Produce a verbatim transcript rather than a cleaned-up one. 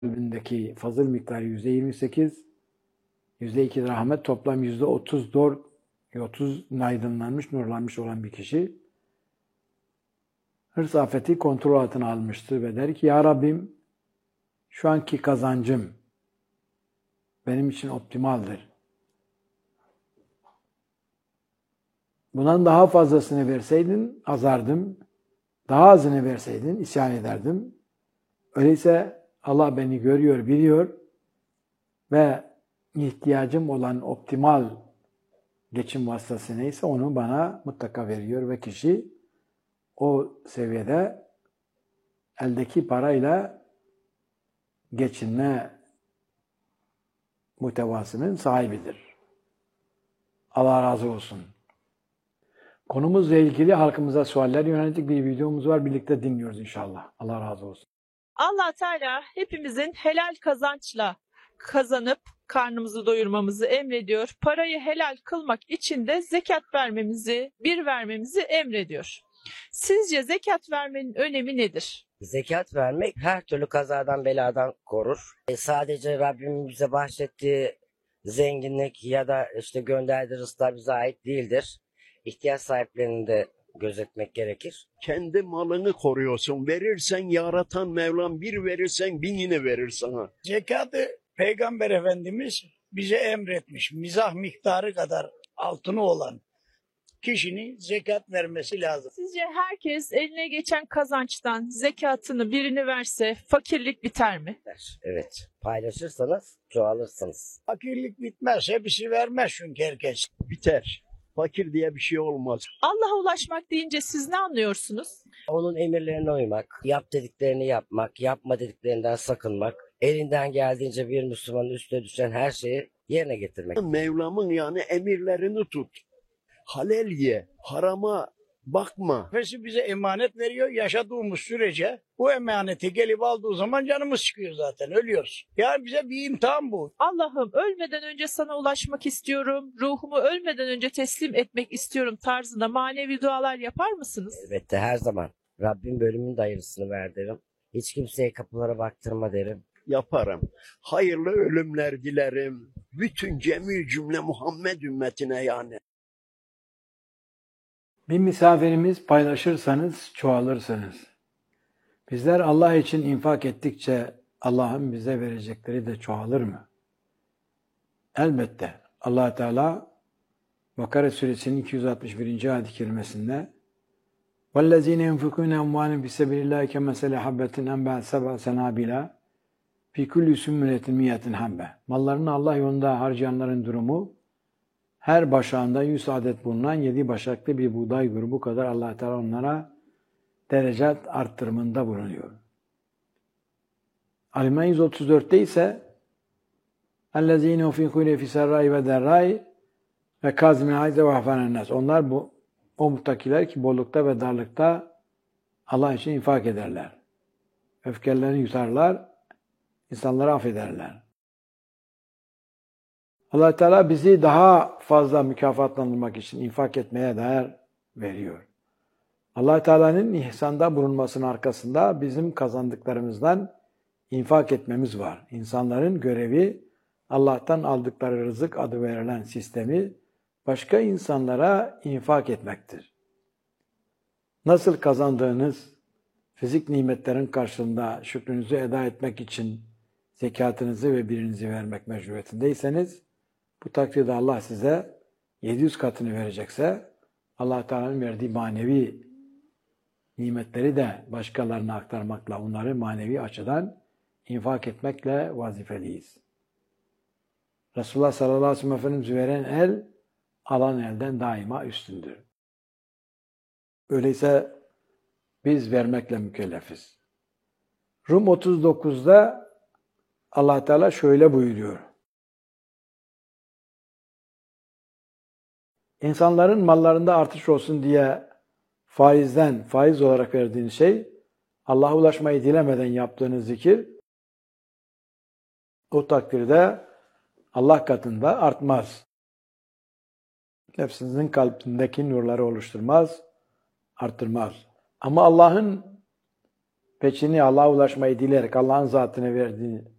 kalbindeki fazıl miktarı yüzde yirmi sekiz, yüzde iki rahmet, toplam yüzde otuz dört, otuz aydınlanmış, nurlanmış olan bir kişi hırs afeti kontrol altına almıştır ve der ki, Ya Rabbim, şu anki kazancım benim için optimaldir. Bundan daha fazlasını verseydin azardım, daha azını verseydin isyan ederdim. Öyleyse Allah beni görüyor, biliyor ve ihtiyacım olan optimal geçim vasıtası neyse onu bana mutlaka veriyor ve kişi o seviyede eldeki parayla geçinme muhtevasının sahibidir. Allah razı olsun. Konumuzla ilgili halkımıza sualler yönelik bir videomuz var. Birlikte dinliyoruz inşallah. Allah razı olsun. Allah Teala hepimizin helal kazançla kazanıp karnımızı doyurmamızı emrediyor. Parayı helal kılmak için de zekat vermemizi, bir vermemizi emrediyor. Sizce zekat vermenin önemi nedir? Zekat vermek her türlü kazadan beladan korur. E sadece Rabbimin bize bahşettiği zenginlik ya da işte gönderdiği rızıklar bize ait değildir. İhtiyaç sahiplerini de gözetmek gerekir. Kendi malını koruyorsun. Verirsen yaratan Mevlam bir verirsen binini verir sana. Zekatı Peygamber Efendimiz bize emretmiş. Mizah miktarı kadar altını olan kişinin zekat vermesi lazım. Sizce herkes eline geçen kazançtan zekatını birini verse fakirlik biter mi? Evet. Paylaşırsanız çoğalırsınız. Fakirlik bitmez. Hepsi vermez çünkü herkes. Biter. Fakir diye bir şey olmaz. Allah'a ulaşmak deyince siz ne anlıyorsunuz? Onun emirlerine uymak, yap dediklerini yapmak, yapma dediklerinden sakınmak, elinden geldiğince bir Müslümanın üstüne düşen her şeyi yerine getirmek. Mevlam'ın yani emirlerini tut. Halal ye, harama bakma. Nefesi bize emanet veriyor. Yaşadığımız sürece bu emaneti gelip aldığı zaman canımız çıkıyor zaten. Ölüyoruz. Yani bize bir imtihan bu. Allah'ım ölmeden önce sana ulaşmak istiyorum, ruhumu ölmeden önce teslim etmek istiyorum tarzında manevi dualar yapar mısınız? Elbette her zaman. Rabbim bölümün de hayırlısını ver derim. Hiç kimseye kapılara baktırma derim. Yaparım. Hayırlı ölümler dilerim. Bütün cemi cümle Muhammed ümmetine yani. Bir misafirimiz paylaşırsanız çoğalırsınız. Bizler Allah için infak ettikçe Allah'ın bize verecekleri de çoğalır mı? Elbette. Allah Teala Bakara suresinin iki yüz altmış birinci ayet-i kerimesinde وَالَّذ۪ينَ يَنْفُقُونَ اَمْوَالٍ فِي سَبِيلِ اللّٰهِ كَمَثَلِ حَبَّةٍ اَنْبَعَتْ سَبْعَ سَنَابِلَ فِي كُلِّ سُنبُلَةٍ مِيَّةٍ حَبَّةٍ Mallarını Allah yolunda harcayanların durumu her başağında yüz adet bulunan yedi başaklı bir buğday grubu kadar Allah Teala onlara derecat arttırımında bulunuyor. Ali yüz otuz dörtte ise اَلَّذ۪ينَ اُفِقُونَ فِي سَرَّاءِ وَدَرَّاءِ ve kazmin hayze ve hafanenes. Onlar bu o muttakiler ki bollukta ve darlıkta Allah için infak ederler. Öfkelerini yutarlar, insanları affederler. Allah Teala bizi daha fazla mükafatlandırmak için infak etmeye değer veriyor. Allah Teala'nın ihsanda bulunmasının arkasında bizim kazandıklarımızdan infak etmemiz var. İnsanların görevi Allah'tan aldıkları rızık adı verilen sistemi başka insanlara infak etmektir. Nasıl kazandığınız fizik nimetlerin karşılığında şükrünüzü eda etmek için zekatınızı ve birinizi vermek mecburiyetindeyseniz, bu takdirde Allah size yedi yüz katını verecekse, Allah Teala'nın verdiği manevi nimetleri de başkalarına aktarmakla, onları manevi açıdan infak etmekle vazifeliyiz. Resulullah sallallahu aleyhi ve sellem Efendimiz veren el, alan elden daima üstündür. Öyleyse biz vermekle mükellefiz. Rum otuz dokuzda Allah Teala şöyle buyuruyor. İnsanların mallarında artış olsun diye faizden, faiz olarak verdiğiniz şey, Allah'a ulaşmayı dilemeden yaptığınız zikir, o takdirde Allah katında artmaz. Nefsinizin kalbindeki nurları oluşturmaz, arttırmaz. Ama Allah'ın peçini Allah'a ulaşmayı dileyerek Allah'ın zatine verdiğini